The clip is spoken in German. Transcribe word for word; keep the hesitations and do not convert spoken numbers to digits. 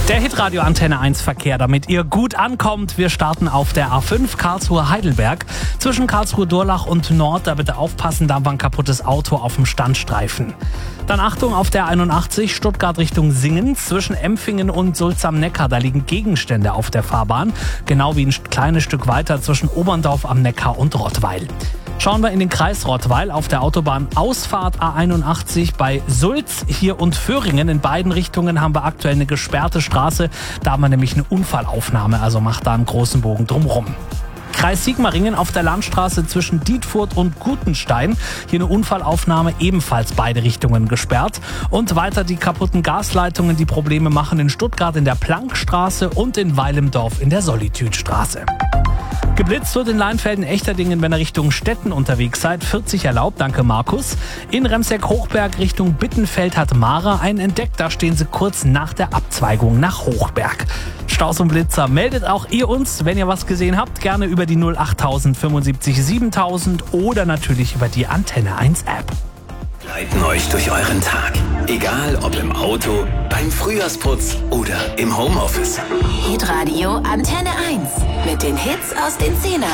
Der Hitradio Antenne eins Verkehr, damit ihr gut ankommt. Wir starten auf der A fünf Karlsruhe-Heidelberg. Zwischen Karlsruhe-Durlach und Nord, da bitte aufpassen, da war ein kaputtes Auto auf dem Standstreifen. Dann Achtung auf der einundachtzig Stuttgart Richtung Singen. Zwischen Empfingen und Sulz am Neckar, da liegen Gegenstände auf der Fahrbahn. Genau wie ein kleines Stück weiter zwischen Oberndorf am Neckar und Rottweil. Schauen wir in den Kreis Rottweil auf der Autobahn Ausfahrt A einundachtzig bei Sulz hier und Föhringen. In beiden Richtungen haben wir aktuell eine gesperrte Straße. Da haben wir nämlich eine Unfallaufnahme, also macht da einen großen Bogen drumherum. Kreis Sigmaringen auf der Landstraße zwischen Dietfurt und Gutenstein. Hier eine Unfallaufnahme, ebenfalls beide Richtungen gesperrt. Und weiter die kaputten Gasleitungen, die Probleme machen in Stuttgart in der Plankstraße und in Weilemdorf in der Solitüdstraße. Geblitzt wird in Leinfelden-Echterdingen, wenn ihr Richtung Stetten unterwegs seid. vierzig erlaubt, danke Markus. In Remseck-Hochberg Richtung Bittenfeld hat Mara einen entdeckt. Da stehen sie kurz nach der Abzweigung nach Hochberg. Staus und Blitzer, meldet auch ihr uns, wenn ihr was gesehen habt. Gerne über die null achttausend fünfundsiebzig siebentausend oder natürlich über die Antenne eins App. Leiten euch durch euren Tag. Egal ob im Auto, beim Frühjahrsputz oder im Homeoffice. Hitradio Antenne eins. Mit den Hits aus den Zehnern.